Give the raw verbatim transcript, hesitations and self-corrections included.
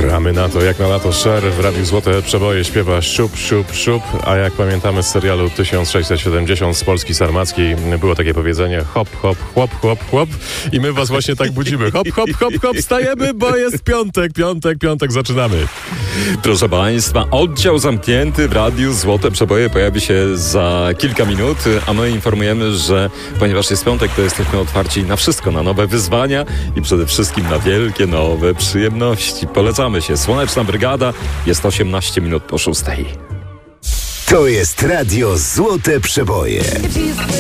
Gramy na to, jak na lato. Cher w Radiu Złote Przeboje śpiewa siup, siup, siup, a jak pamiętamy z serialu tysiąc sześćset siedemdziesiąt z Polski Sarmackiej było takie powiedzenie hop, hop, chłop, chłop, chłop i my was właśnie tak budzimy. Hop, hop, hop, hop, stajemy, bo jest piątek, piątek, piątek, zaczynamy. Proszę Państwa, oddział zamknięty w Radiu Złote Przeboje pojawi się za kilka minut, a my informujemy, że ponieważ jest piątek, to jesteśmy otwarci na wszystko, na nowe wyzwania i przede wszystkim na wielkie nowe przyjemności. Polecamy się. Słoneczna Brygada, jest osiemnaście minut po szóstej. To jest Radio Złote Przeboje.